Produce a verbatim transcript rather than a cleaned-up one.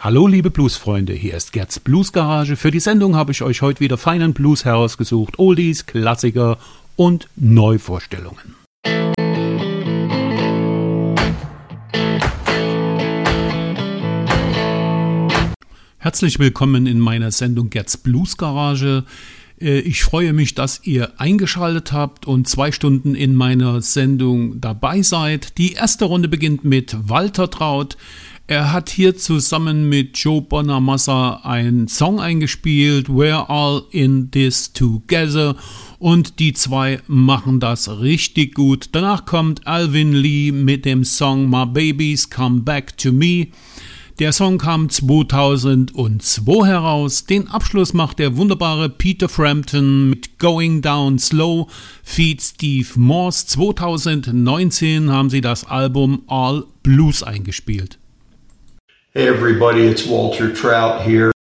Hallo liebe Bluesfreunde, hier ist Gerds Bluesgarage. Für die Sendung habe ich euch heute wieder feinen Blues herausgesucht, Oldies, Klassiker und Neuvorstellungen. Herzlich willkommen in meiner Sendung Gerds Bluesgarage. Ich freue mich, dass ihr eingeschaltet habt und zwei Stunden in meiner Sendung dabei seid. Die erste Runde beginnt mit Walter Traut. Er hat hier zusammen mit Joe Bonamassa einen Song eingespielt, We're All in This Together, und die zwei machen das richtig gut. Danach kommt Alvin Lee mit dem Song My Babies Come Back to Me. Der Song kam zweitausendzwei heraus. Den Abschluss macht der wunderbare Peter Frampton mit Going Down Slow feat. Steve Morse. zweitausendneunzehn haben sie das Album All Blues eingespielt. Hey everybody, it's Walter Trout here.